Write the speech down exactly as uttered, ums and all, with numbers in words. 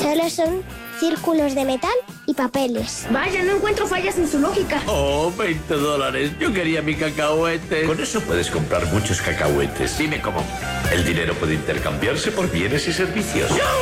Solo son círculos de metal y papeles. Vaya, no encuentro fallas en su lógica. Oh, veinte dólares. Yo quería mi cacahuete. Con eso puedes comprar muchos cacahuetes. Dime cómo. El dinero puede intercambiarse por bienes y servicios.